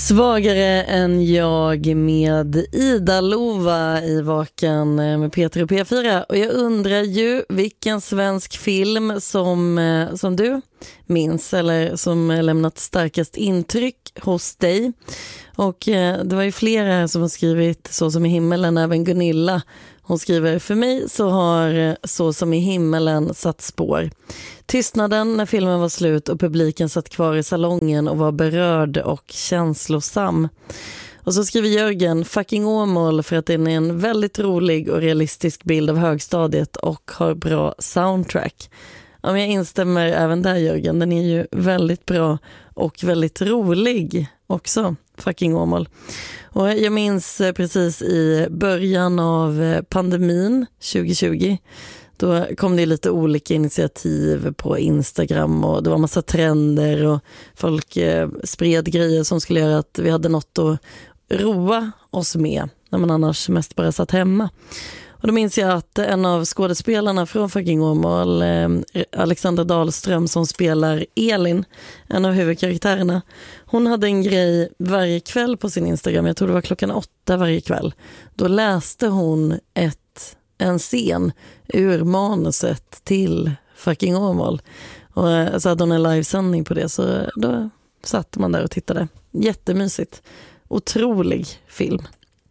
Svagare än jag med Ida Lova i Vaken med Peter och P4. Och jag undrar ju vilken svensk film som du minns eller som lämnat starkast intryck hos dig. Och det var ju flera här som har skrivit Så som i himmelen, även Gunilla. Hon skriver, för mig så har Så som i himmelen satt spår. Tystnaden när filmen var slut och publiken satt kvar i salongen och var berörd och känslosam. Och så skriver Jörgen, fucking Åmål, för att den är en väldigt rolig och realistisk bild av högstadiet och har bra soundtrack. Om jag instämmer även där, Jörgen, den är ju väldigt bra och väldigt rolig också, fucking Åmål. Och jag minns precis i början av pandemin 2020, då kom det lite olika initiativ på Instagram och det var massa trender och folk spred grejer som skulle göra att vi hade något att roa oss med när man annars mest bara satt hemma. Och då minns jag att en av skådespelarna från fucking Åmål, Alexandra Dahlström, som spelar Elin, en av huvudkaraktärerna, hon hade en grej varje kväll på sin Instagram, jag tror det var 8:00 varje kväll. Då läste hon en scen ur manuset till fucking Åmål. Och så hade hon en livesändning på det, så då satt man där och tittade. Jättemysigt. Otrolig film.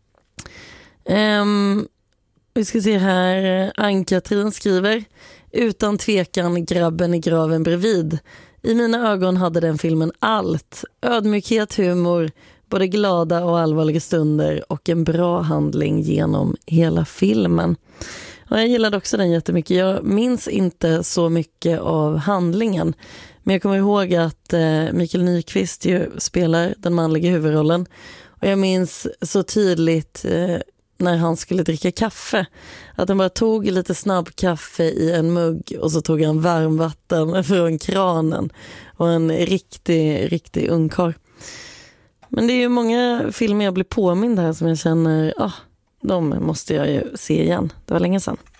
Vi ska se här. Ann-Katrin skriver, utan tvekan Grabben i graven bredvid. I mina ögon hade den filmen allt. Ödmjukhet, humor, både glada och allvarliga stunder och en bra handling genom hela filmen. Och jag gillade också den jättemycket. Jag minns inte så mycket av handlingen, men jag kommer ihåg att Mikael Nyqvist ju spelar den manliga huvudrollen. Och jag minns så tydligt när han skulle dricka kaffe, att han bara tog lite snabb kaffe i en mugg och så tog han varmvatten från kranen. Och en riktig ungkarl. Men det är ju många filmer jag blir påmind här som jag känner, de måste jag ju se igen. Det var länge sedan.